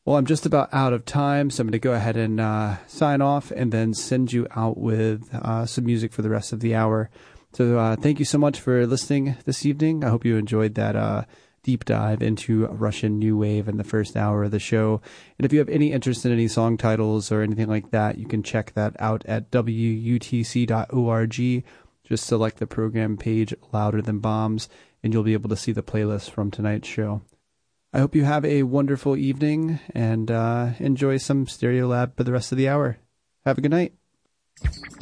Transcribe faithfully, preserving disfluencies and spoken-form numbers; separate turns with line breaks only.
Well, I'm just about out of time, so I'm going to go ahead and uh, sign off and then send you out with uh, some music for the rest of the hour. So uh, thank you so much for listening this evening. I hope you enjoyed that uh, deep dive into Russian New Wave in the first hour of the show. And if you have any interest in any song titles or anything like that, you can check that out at W U T C dot org. Just select the program page Louder Than Bombs, and you'll be able to see the playlist from tonight's show. I hope you have a wonderful evening and uh, enjoy some Stereolab for the rest of the hour. Have a good night.